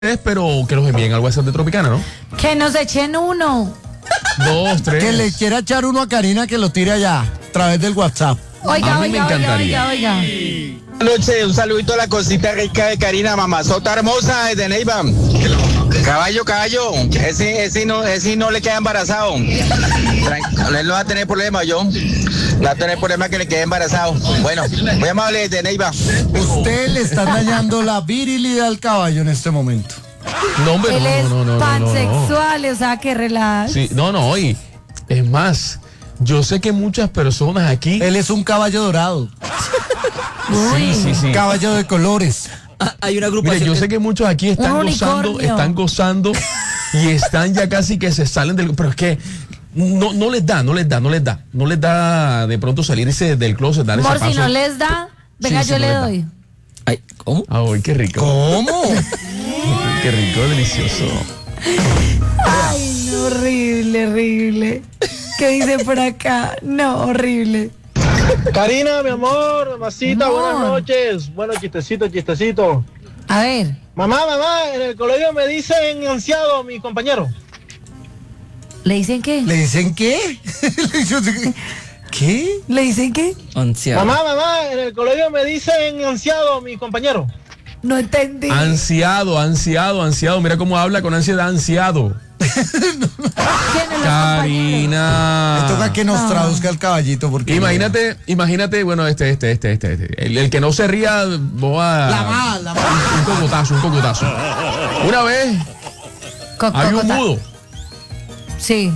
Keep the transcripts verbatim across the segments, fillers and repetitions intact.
pero que los envíen al WhatsApp de Tropicana, ¿no? Que nos echen uno. Dos, tres. Que le quiera echar uno a Karina que lo tire allá, a través del WhatsApp. Oiga, A mí me oiga, oiga, encantaría. oiga, oiga. Buenas noches, un saludito a la cosita rica de Karina, mamazota hermosa desde Neiva. Caballo, caballo, ese, ese, no, ese no le queda embarazado. Tranquilo, él no va a tener problema, yo. No va a tener problema que le quede embarazado. Bueno, muy amable desde Neiva. Usted le está dañando la virilidad al caballo en este momento. No, hombre, Él no, es no, no, no, no, pansexual, o sea, que relax. Sí, no, no, y es más, yo sé que muchas personas aquí. Él es un caballo dorado, Sí, sí, sí. caballo de colores. Ah, hay una Mire, agrupación. yo que- sé que muchos aquí están Un gozando, unicornio. están gozando y están ya casi que se salen del. Pero es que no, no les da, no les da, no les da. No les da de pronto salirse del closet, dar ese Amor, paso. si no les da, venga, Sí, sí, yo no le les da. doy. Ay, ¿cómo? Ay, qué rico. ¿Cómo? Qué rico, delicioso. Ay, no, horrible, horrible. ¿Qué dice por acá? No, horrible. Karina, mi amor, mamacita, Amor. buenas noches. Bueno, chistecito, chistecito. A ver, Mamá, mamá, en el colegio me dicen ansiado mi compañero. ¿le dicen qué? ¿Le dicen qué? Le dicen- ¿Qué? ¿Le dicen qué? Anciano. Mamá, mamá, en el colegio me dicen ansiado mi compañero. No entendí. Ansiado, ansiado, ansiado. Mira cómo habla con ansiedad, ansiado. ¿Quiénes los compañeros? Karina. Me toca que nos traduzca el caballito porque Imagínate, imagínate, bueno, este, este, este, este, este. El, el que no se ría, voy a. La más, la más. Un cocotazo, un cocotazo. Una vez Co- había un cocota. mudo. Sí.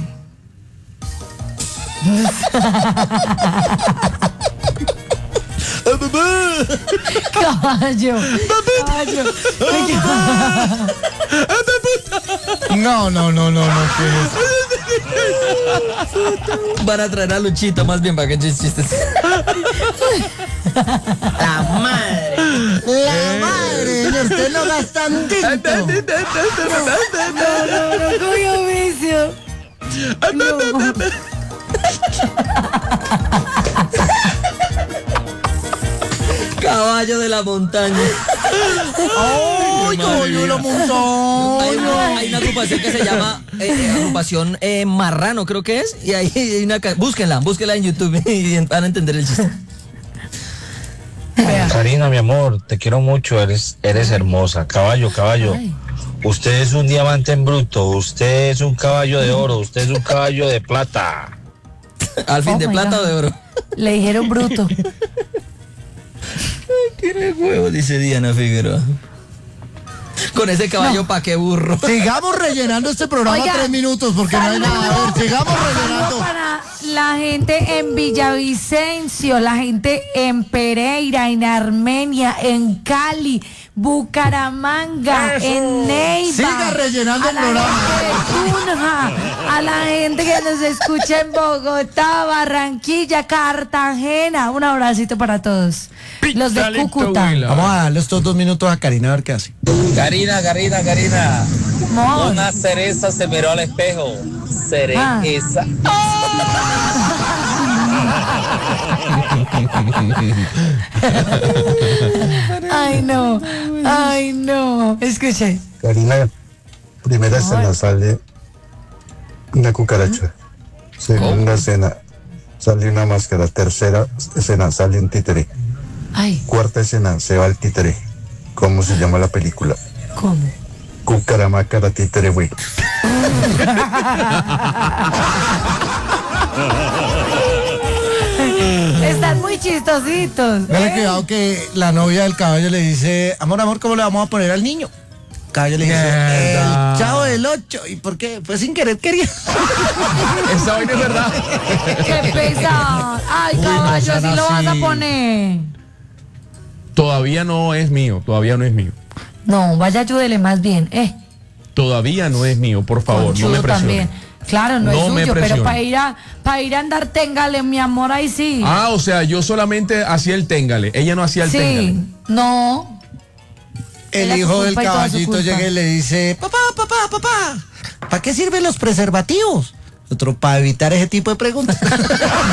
Caballo. Caballo. No, no, no, no, no. ¿qué es? Van a traer a Luchita más bien para que eches chistes. La madre. La madre, usted no gasta un tinto. No, no, no, cogió vicio. No. Caballo de la montaña. ¡Ay, caballo lo montó! Hay una, hay una agrupación que se llama eh, eh, agrupación eh, Marrano, creo que es. Y ahí hay una. ca- Búsquenla, búsquenla en YouTube y van a entender el chiste. Karina, mi amor, te quiero mucho, eres, eres hermosa. Caballo, caballo. Ay. Usted es un diamante en bruto, usted es un caballo de oro, usted es un caballo de plata. Al fin, Oh de my plata God. o de oro. Le dijeron bruto. Tiene huevo, dice Diana Figueroa. Con ese caballo, pa' qué burro. Sigamos rellenando este programa Oiga, tres minutos porque no hay nada. A ver, sigamos rellenando. Para la gente en Villavicencio, la gente en Pereira, en Armenia, en Cali, Bucaramanga, en Neiva. Siga rellenando a el la programa. gente de Tunja, a la gente que nos escucha en Bogotá, Barranquilla, Cartagena. Un abracito para todos. Los de Picalito, Cúcuta. Huila. Vamos a darle estos dos minutos a Karina a ver qué hace. Karina, Karina, Karina. Amor. Una cereza se miró al espejo. Cereza. Ay, no. Ay, no. Escuche. Karina, primera escena sale una cucaracha. Segunda escena sale una máscara. Tercera escena sale un títere. Ay, Cuarta escena se va el títere. ¿Cómo se llama la película? ¿cómo? Cucaramácara títere, güey. Están muy chistositos. Dale cuidado que la novia del caballo le dice, amor, amor, ¿cómo le vamos a poner al niño? El caballo le dice, Mierda. el chavo del ocho. ¿Y por qué? Pues sin querer quería. Esa vaina es verdad. Qué pesado. Ay, Uy, no caballo, sean así lo vas a así. poner. Todavía no es mío, todavía no es mío. No, vaya, ayúdele más bien, eh. Todavía no es mío, por favor, no Conchudo me presione. también. Claro, no, No me es suyo, pero presione. para ir a para ir a andar téngale, mi amor, ahí sí. Ah, o sea, yo solamente hacía el téngale, ella no hacía el téngale. sí, no. El Era su hijo del culpa y toda su caballito culpa. llega y le dice, papá, papá, papá, ¿para qué sirven los preservativos? Otro, para evitar ese tipo de preguntas.